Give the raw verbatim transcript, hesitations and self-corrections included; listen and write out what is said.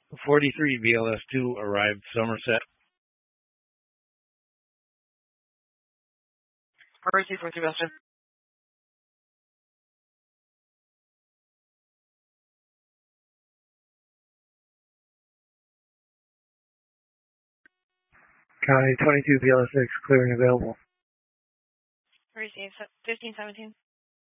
forty-three B L S two arrived Somerset. Receive forty-three B L S two. County twenty-two B L S six, clearing available. Receive fifteen seventeen.